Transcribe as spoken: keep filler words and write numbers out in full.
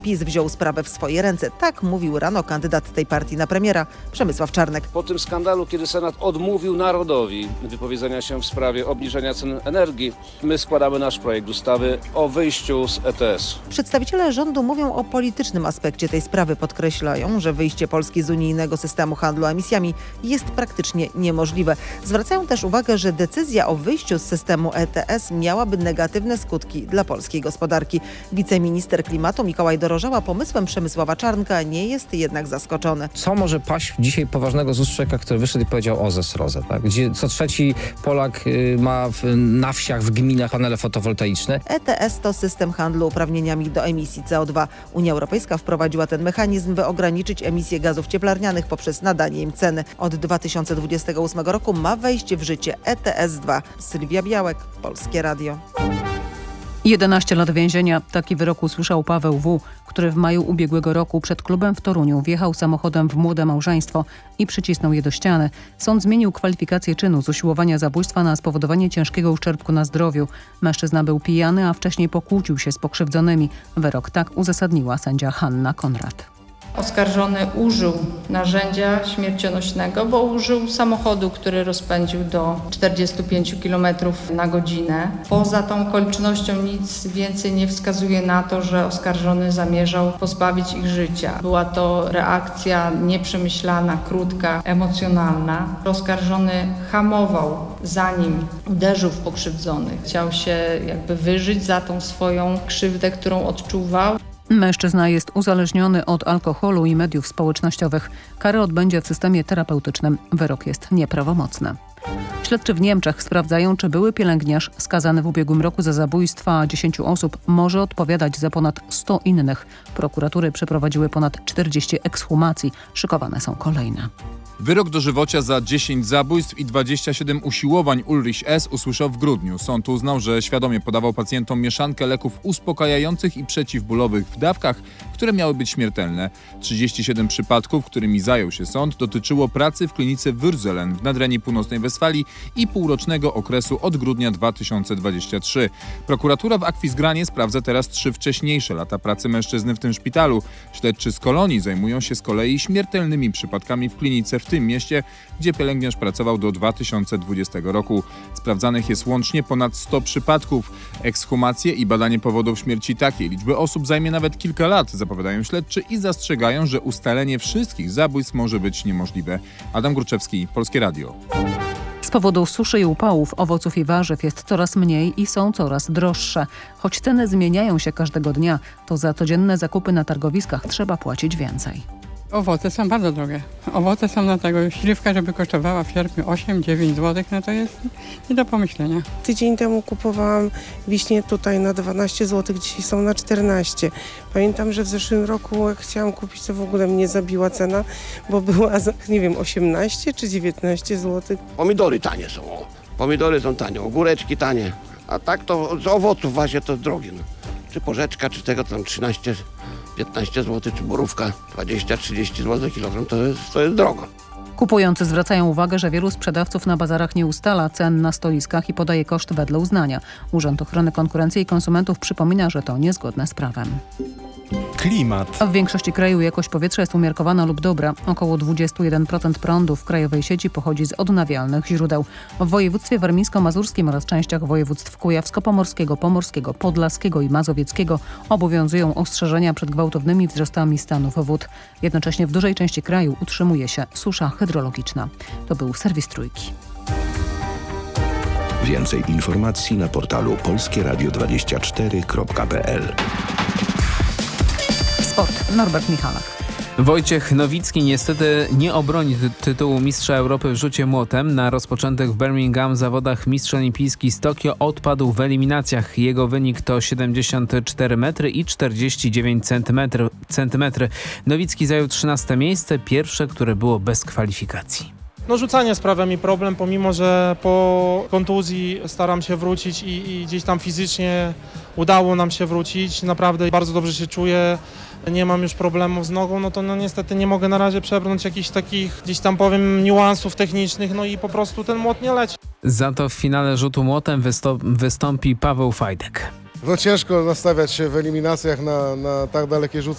PiS wziął sprawę w swoje ręce. Tak mówił rano kandydat tej partii na premiera, Przemysław Czarnek. Po tym skandalu, kiedy Senat odmówił narodowi wypowiedzenia się w sprawie obniżenia cen energii, my składamy nasz projekt ustawy o wyjściu z E T S. Przedstawiciele rządu mówią o politycznym aspekcie tej sprawy. Podkreślają, że wyjście Polski z unijnego systemu handlu emisjami jest praktycznie niemożliwe. Zwracają też uwagę, że decyzja o wyjściu z systemu E T S miałaby negatywne skutki dla polskiej gospodarki. Wiceminister klimatu Mikołaj Dorożała pomysłem Przemysława Czarnka nie jest jednak zaskoczony. Co może paść dzisiaj poważnego z ust człowieka, który wyszedł i powiedział o zes rozę, tak? Gdzie co trzeci Polak y, ma w, na wsiach, w gminach panele fotowoltaiczne. E T S to system handlu uprawnieniami do emisji C O dwa. Unia Europejska wprowadziła ten mechanizm, by ograniczyć emisję gazów cieplarnianych poprzez nadanie im ceny. Od dwa tysiące dwudziestego ósmego roku ma wejść w życie E T S dwa. Sylwia Białek, Polskie Radio. jedenaście lat więzienia. Taki wyrok usłyszał Paweł W., który w maju ubiegłego roku przed klubem w Toruniu wjechał samochodem w młode małżeństwo i przycisnął je do ściany. Sąd zmienił kwalifikację czynu z usiłowania zabójstwa na spowodowanie ciężkiego uszczerbku na zdrowiu. Mężczyzna był pijany, a wcześniej pokłócił się z pokrzywdzonymi. Wyrok tak uzasadniła sędzia Hanna Konrad. Oskarżony użył narzędzia śmiercionośnego, bo użył samochodu, który rozpędził do czterdziestu pięciu kilometrów na godzinę. Poza tą okolicznością nic więcej nie wskazuje na to, że oskarżony zamierzał pozbawić ich życia. Była to reakcja nieprzemyślana, krótka, emocjonalna. Oskarżony hamował, zanim uderzył w pokrzywdzonych. Chciał się jakby wyżyć za tą swoją krzywdę, którą odczuwał. Mężczyzna jest uzależniony od alkoholu i mediów społecznościowych. Karę odbędzie w systemie terapeutycznym. Wyrok jest nieprawomocny. Śledczy w Niemczech sprawdzają, czy były pielęgniarz skazany w ubiegłym roku za zabójstwa dziesięciu osób może odpowiadać za ponad sto innych. Prokuratury przeprowadziły ponad czterdzieści ekshumacji. Szykowane są kolejne. Wyrok dożywocia za dziesięć zabójstw i dwadzieścia siedem usiłowań Ulrich S. usłyszał w grudniu. Sąd uznał, że świadomie podawał pacjentom mieszankę leków uspokajających i przeciwbólowych w dawkach, które miały być śmiertelne. trzydzieści siedem przypadków, którymi zajął się sąd, dotyczyło pracy w klinice Würzelen w Nadrenii Północnej Westfalii i półrocznego okresu od grudnia dwa tysiące dwudziestego trzeciego. Prokuratura w Akwizgranie sprawdza teraz trzy wcześniejsze lata pracy mężczyzny w tym szpitalu. Śledczy z Kolonii zajmują się z kolei śmiertelnymi przypadkami w klinice w tym mieście, gdzie pielęgniarz pracował do dwa tysiące dwudziestego roku. Sprawdzanych jest łącznie ponad sto przypadków. Ekshumacje i badanie powodów śmierci takiej liczby osób zajmie nawet kilka lat, zapowiadają śledczy i zastrzegają, że ustalenie wszystkich zabójstw może być niemożliwe. Adam Gruczewski, Polskie Radio. Z powodu suszy i upałów owoców i warzyw jest coraz mniej i są coraz droższe. Choć ceny zmieniają się każdego dnia, to za codzienne zakupy na targowiskach trzeba płacić więcej. Owoce są bardzo drogie. Owoce są na tego, śliwka, żeby kosztowała w sierpniu osiem dziewięć złotych, no to jest nie do pomyślenia. Tydzień temu kupowałam wiśnie tutaj na dwanaście złotych, dzisiaj są na czternaście. Pamiętam, że w zeszłym roku jak chciałam kupić, to w ogóle mnie zabiła cena, bo była, za, nie wiem, osiemnaście czy dziewiętnaście złotych. Pomidory tanie są, o. Pomidory są tanie, ogóreczki tanie, a tak to z owoców właśnie to drogie. No. Czy porzeczka, czy tego tam trzynaście piętnaście złotych, czy borówka dwadzieścia trzydzieści złotych kilogram, to jest, to jest drogo. Kupujący zwracają uwagę, że wielu sprzedawców na bazarach nie ustala cen na stoliskach i podaje koszt wedle uznania. Urząd Ochrony Konkurencji i Konsumentów przypomina, że to niezgodne z prawem. Klimat. W większości kraju jakość powietrza jest umiarkowana lub dobra. Około dwadzieścia jeden procent prądu w krajowej sieci pochodzi z odnawialnych źródeł. W województwie warmińsko-mazurskim oraz częściach województw kujawsko-pomorskiego, pomorskiego, podlaskiego i mazowieckiego obowiązują ostrzeżenia przed gwałtownymi wzrostami stanów wód. Jednocześnie w dużej części kraju utrzymuje się susza hydrologiczna. To był serwis Trójki. Więcej informacji na portalu polskie radio dwadzieścia cztery kropka p l. Sport. Norbert Michalak. Wojciech Nowicki niestety nie obroni ty- tytułu mistrza Europy w rzucie młotem. Na rozpoczętych w Birmingham zawodach mistrz olimpijski z Tokio odpadł w eliminacjach. Jego wynik to siedemdziesiąt cztery metry i czterdzieści dziewięć centymetrów. Nowicki zajął trzynaste miejsce, pierwsze, które było bez kwalifikacji. No rzucanie sprawia mi problem, pomimo że po kontuzji staram się wrócić i, i gdzieś tam fizycznie udało nam się wrócić. Naprawdę bardzo dobrze się czuję, nie mam już problemów z nogą, no to no niestety nie mogę na razie przebrnąć jakichś takich gdzieś tam powiem niuansów technicznych, no i po prostu ten młot nie leci. Za to w finale rzutu młotem wystąp- wystąpi Paweł Fajdek. No ciężko nastawiać się w eliminacjach na, na tak dalekie rzuty.